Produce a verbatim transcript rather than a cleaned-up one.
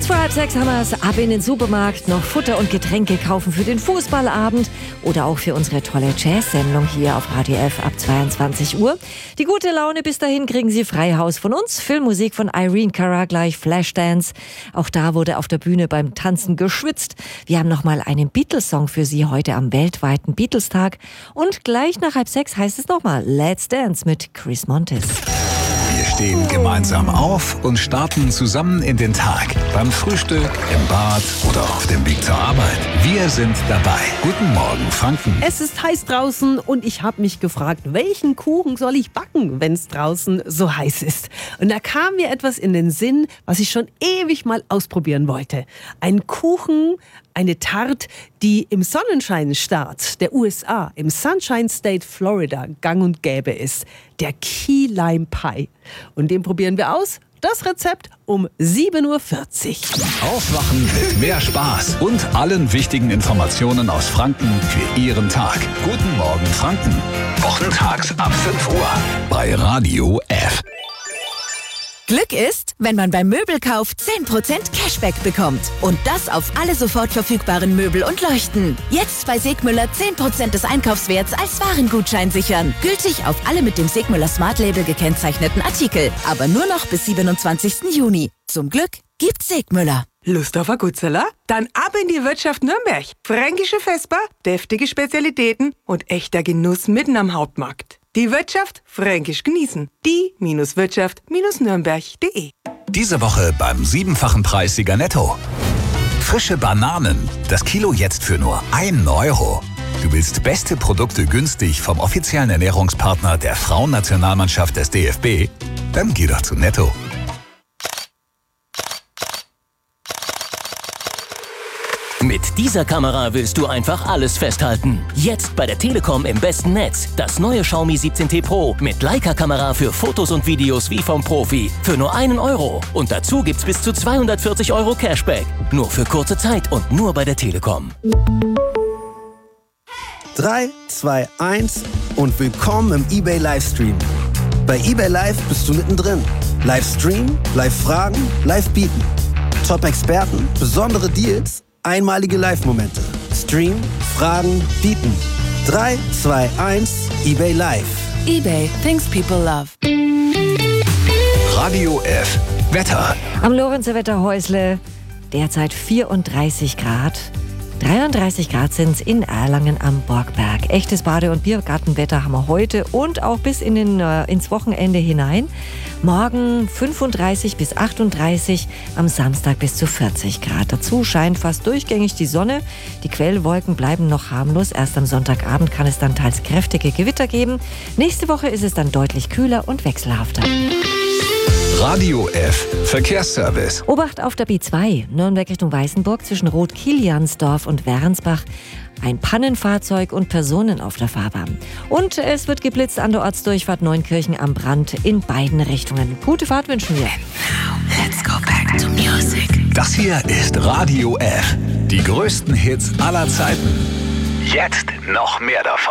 Kurz vor halb sechs haben wir es. Ab in den Supermarkt, noch Futter und Getränke kaufen für den Fußballabend oder auch für unsere tolle Jazz-Sendung hier auf Radio F ab zweiundzwanzig Uhr. Die gute Laune bis dahin kriegen Sie Freihaus von uns. Filmmusik von Irene Cara, gleich Flashdance. Auch da wurde auf der Bühne beim Tanzen geschwitzt. Wir haben nochmal einen Beatles-Song für Sie heute am weltweiten Beatles-Tag. Und gleich nach halb sechs heißt es nochmal Let's Dance mit Chris Montes. Wir stehen gemeinsam auf und starten zusammen in den Tag. Beim Frühstück, im Bad oder auf dem Weg zur Arbeit. Wir sind dabei. Guten Morgen, Franken. Es ist heiß draußen und ich habe mich gefragt, welchen Kuchen soll ich backen, wenn es draußen so heiß ist? Und da kam mir etwas in den Sinn, was ich schon ewig mal ausprobieren wollte. Ein Kuchen, eine Tarte, die im Sonnenscheinstaat der U S A, im Sunshine State Florida, gang und gäbe ist. Der Key Lime Pie. Und den probieren wir aus. Das Rezept um sieben Uhr vierzig. Aufwachen mit mehr Spaß und allen wichtigen Informationen aus Franken für Ihren Tag. Guten Morgen, Franken. Wochentags ab fünf Uhr bei Radio F. Glück ist, wenn man beim Möbelkauf zehn Prozent Cashback bekommt. Und das auf alle sofort verfügbaren Möbel und Leuchten. Jetzt bei Segmüller zehn Prozent des Einkaufswerts als Warengutschein sichern. Gültig auf alle mit dem Segmüller Smart Label gekennzeichneten Artikel. Aber nur noch bis siebenundzwanzigsten Juni. Zum Glück gibt's Segmüller. Lust auf ein Gutzeller? Dann ab in die Wirtschaft Nürnberg. Fränkische Vesper, deftige Spezialitäten und echter Genuss mitten am Hauptmarkt. Die Wirtschaft fränkisch genießen. Die-Wirtschaft-Nürnberg punkt de. Diese Woche beim siebenfachen Preissieger Netto. Frische Bananen. Das Kilo jetzt für nur ein Euro. Du willst beste Produkte günstig vom offiziellen Ernährungspartner der Frauennationalmannschaft des D F B? Dann geh doch zu Netto. Mit dieser Kamera willst du einfach alles festhalten. Jetzt bei der Telekom im besten Netz. Das neue Xiaomi siebzehn T Pro mit Leica-Kamera für Fotos und Videos wie vom Profi. Für nur einen Euro. Und dazu gibt's bis zu zweihundertvierzig Euro Cashback. Nur für kurze Zeit und nur bei der Telekom. drei, zwei, eins und willkommen im eBay Livestream. Bei eBay Live bist du mittendrin. Livestream, Live-Fragen, Live-Bieten. Top-Experten, besondere Deals, einmalige Live-Momente. Stream, Fragen, Bieten. drei, zwei, eins, eBay Live. eBay, things people love. Radio F. Wetter. Am Lorenzer Wetterhäusle derzeit vierunddreißig Grad. dreiunddreißig Grad sind es in Erlangen am Borgberg. Echtes Bade- und Biergartenwetter haben wir heute und auch bis in den, äh, ins Wochenende hinein. Morgen fünfunddreißig bis achtunddreißig, am Samstag bis zu vierzig Grad. Dazu scheint fast durchgängig die Sonne. Die Quellwolken bleiben noch harmlos. Erst am Sonntagabend kann es dann teils kräftige Gewitter geben. Nächste Woche ist es dann deutlich kühler und wechselhafter. Radio F. Verkehrsservice. Obacht auf der B zwei, Nürnberg Richtung Weißenburg zwischen Rot-Kiliansdorf und Wernsbach. Ein Pannenfahrzeug und Personen auf der Fahrbahn. Und es wird geblitzt an der Ortsdurchfahrt Neunkirchen am Brand in beiden Richtungen. Gute Fahrt wünschen wir. Let's go back to music. Das hier ist Radio F. Die größten Hits aller Zeiten. Jetzt noch mehr davon.